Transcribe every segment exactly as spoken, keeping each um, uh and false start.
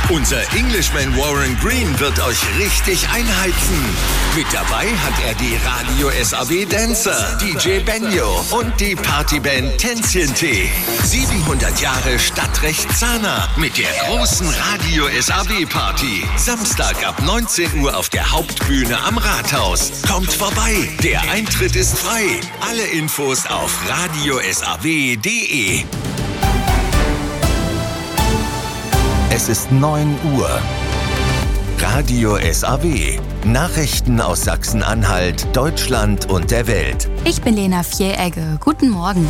Unser Englishman Warren Green wird euch richtig einheizen. Mit dabei hat er die Radio S A W Dancer, D J Benjo und die Partyband Tänzchen-Tee. siebenhundert Jahre Stadtrecht Zahna mit der großen Radio S A W Party. Samstag ab neunzehn Uhr auf der Hauptbühne am Rathaus. Kommt vorbei, der Eintritt ist frei. Alle Infos auf radio s a w punkt d e. Es ist neun Uhr. Radio S A W. Nachrichten aus Sachsen-Anhalt, Deutschland und der Welt. Ich bin Lena Vieregge. Guten Morgen.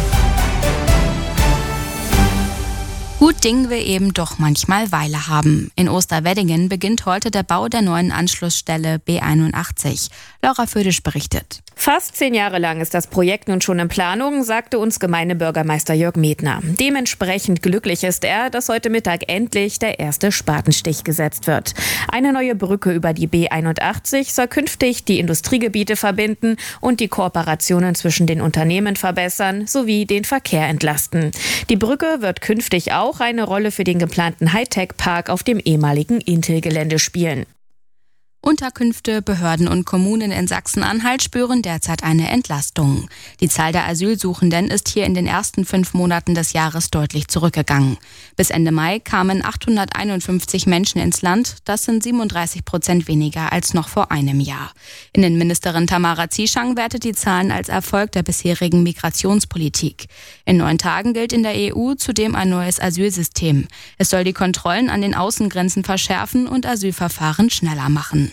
Gut Ding will eben doch manchmal Weile haben. In Osterweddingen beginnt heute der Bau der neuen Anschlussstelle B einundachtzig. Laura Födisch berichtet. Fast zehn Jahre lang ist das Projekt nun schon in Planung, sagte uns Gemeindebürgermeister Jörg Medner. Dementsprechend glücklich ist er, dass heute Mittag endlich der erste Spatenstich gesetzt wird. Eine neue Brücke über die B einundachtzig soll künftig die Industriegebiete verbinden und die Kooperationen zwischen den Unternehmen verbessern sowie den Verkehr entlasten. Die Brücke wird künftig auch eine Rolle für den geplanten Hightech-Park auf dem ehemaligen Intel-Gelände spielen. Unterkünfte, Behörden und Kommunen in Sachsen-Anhalt spüren derzeit eine Entlastung. Die Zahl der Asylsuchenden ist hier in den ersten fünf Monaten des Jahres deutlich zurückgegangen. Bis Ende Mai kamen achthunderteinundfünfzig Menschen ins Land. Das sind siebenunddreißig Prozent weniger als noch vor einem Jahr. Innenministerin Tamara Zieschang wertet die Zahlen als Erfolg der bisherigen Migrationspolitik. In neun Tagen gilt in der E U zudem ein neues Asylsystem. Es soll die Kontrollen an den Außengrenzen verschärfen und Asylverfahren schneller machen.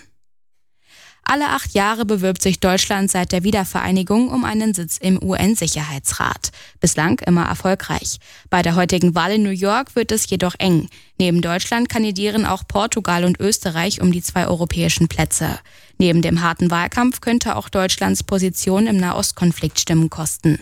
Alle acht Jahre bewirbt sich Deutschland seit der Wiedervereinigung um einen Sitz im U N-Sicherheitsrat. Bislang immer erfolgreich. Bei der heutigen Wahl in New York wird es jedoch eng. Neben Deutschland kandidieren auch Portugal und Österreich um die zwei europäischen Plätze. Neben dem harten Wahlkampf könnte auch Deutschlands Position im Nahostkonflikt Stimmen kosten.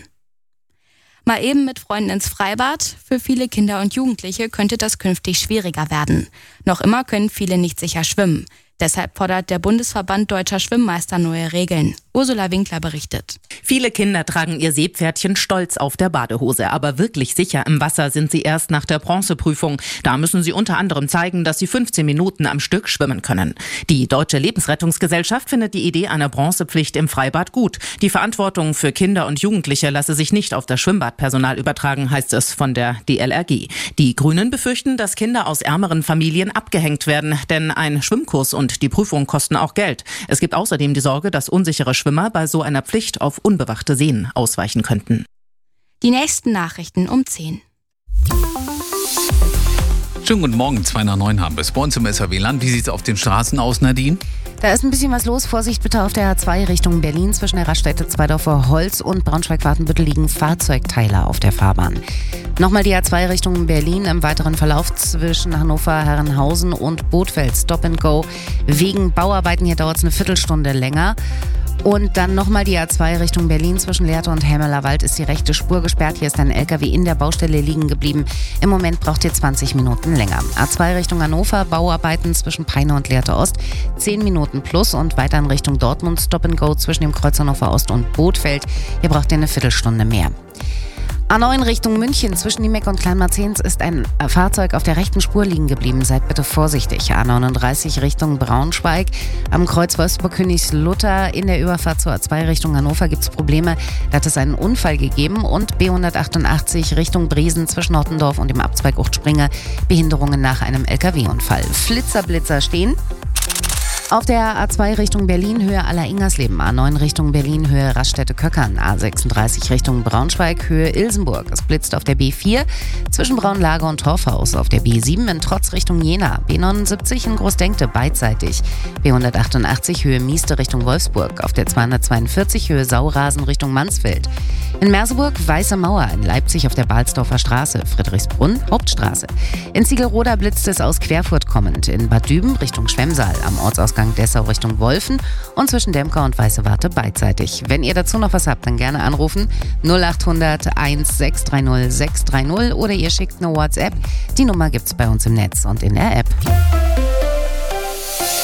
Mal eben mit Freunden ins Freibad. Für viele Kinder und Jugendliche könnte das künftig schwieriger werden. Noch immer können viele nicht sicher schwimmen. Deshalb fordert der Bundesverband Deutscher Schwimmmeister neue Regeln. Ursula Winkler berichtet. Viele Kinder tragen ihr Seepferdchen stolz auf der Badehose. Aber wirklich sicher im Wasser sind sie erst nach der Bronzeprüfung. Da müssen sie unter anderem zeigen, dass sie fünfzehn Minuten am Stück schwimmen können. Die Deutsche Lebensrettungsgesellschaft findet die Idee einer Bronzepflicht im Freibad gut. Die Verantwortung für Kinder und Jugendliche lasse sich nicht auf das Schwimmbadpersonal übertragen, heißt es von der D L R G. Die Grünen befürchten, dass Kinder aus ärmeren Familien abgehängt werden. Denn ein Schwimmkurs und die Prüfung kosten auch Geld. Es gibt außerdem die Sorge, dass unsichere Schwimmer bei so einer Pflicht auf unbewachte Seen ausweichen könnten. Die nächsten Nachrichten um zehn. Schönen guten Morgen, zwei nach neun haben wir es bei uns im S A W-Land. Wie sieht es auf den Straßen aus, Nadine? Da ist ein bisschen was los. Vorsicht bitte auf der A zwei Richtung Berlin. Zwischen der Raststätte Zweidorfer Holz und Braunschweig-Wartenbüttel liegen Fahrzeugteile auf der Fahrbahn. Nochmal die A zwei Richtung Berlin. Im weiteren Verlauf zwischen Hannover, Herrenhausen und Bothfeld Stop and Go. Wegen Bauarbeiten hier dauert es eine Viertelstunde länger. Und dann nochmal die A zwei Richtung Berlin. Zwischen Lehrte und Helmerlerwald ist die rechte Spur gesperrt. Hier ist ein L K W in der Baustelle liegen geblieben. Im Moment braucht ihr zwanzig Minuten länger. A zwei Richtung Hannover, Bauarbeiten zwischen Peine und Lehrte Ost. zehn Minuten plus und weiter in Richtung Dortmund. Stop and Go zwischen dem Kreuz Hannover Ost und Bothfeld. Hier braucht ihr eine Viertelstunde mehr. A neun Richtung München, zwischen Niemeck und Kleinmarzens ist ein Fahrzeug auf der rechten Spur liegen geblieben. Seid bitte vorsichtig. A neununddreißig Richtung Braunschweig. Am Kreuz Wolfsburg-Königslutter in der Überfahrt zur A zwei Richtung Hannover gibt es Probleme. Da hat es einen Unfall gegeben. Und B hundertachtundachtzig Richtung Briesen zwischen Ottendorf und dem Abzweig Uchtspringe. Behinderungen nach einem L K W-Unfall. Flitzer-Blitzer stehen. Auf der A zwei Richtung Berlin, Höhe Aller-Ingersleben, A neun Richtung Berlin, Höhe Raststätte-Köckern, A sechsunddreißig Richtung Braunschweig, Höhe Ilsenburg. Es blitzt auf der B vier zwischen Braunlage und Torfhaus, auf der B sieben in Trotz Richtung Jena, B neunundsiebzig in Großdenkte beidseitig, B hundertachtundachtzig Höhe Mieste Richtung Wolfsburg, auf der zweihundertzweiundvierzig Höhe Saurasen Richtung Mansfeld. In Merseburg Weiße Mauer, in Leipzig auf der Balsdorfer Straße, Friedrichsbrunn Hauptstraße. In Ziegelroda blitzt es aus Querfurt kommend, in Bad Düben Richtung Schwemmsaal, am Ortsausgang Dessau Richtung Wolfen und zwischen Demker und Weiße Warte beidseitig. Wenn ihr dazu noch was habt, dann gerne anrufen null acht hundert eins sechs drei null sechs drei null oder ihr schickt eine WhatsApp. Die Nummer gibt's bei uns im Netz und in der App.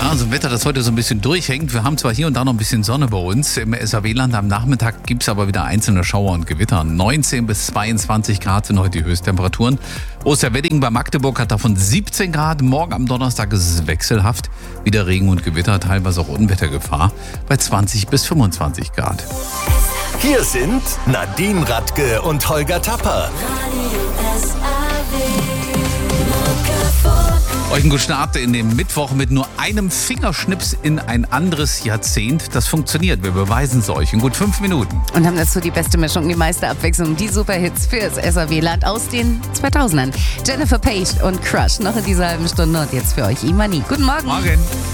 Ja, so ein Wetter, das heute so ein bisschen durchhängt. Wir haben zwar hier und da noch ein bisschen Sonne bei uns. Im S A W-Land am Nachmittag gibt es aber wieder einzelne Schauer und Gewitter. neunzehn bis zweiundzwanzig Grad sind heute die Höchsttemperaturen. Osterwedding bei Magdeburg hat davon siebzehn Grad. Morgen am Donnerstag ist es wechselhaft. Wieder Regen und Gewitter, teilweise auch Unwettergefahr bei zwanzig bis fünfundzwanzig Grad. Hier sind Nadine Radke und Holger Tapper. Euch einen guten Start in den Mittwoch mit nur einem Fingerschnips in ein anderes Jahrzehnt. Das funktioniert, wir beweisen es euch in gut fünf Minuten. Und haben dazu die beste Mischung, die meiste Abwechslung, die Superhits für das S A W-Land aus den zweitausendern. Jennifer Page und Crush noch in dieser halben Stunde und jetzt für euch Imani. Guten Morgen. Morgen.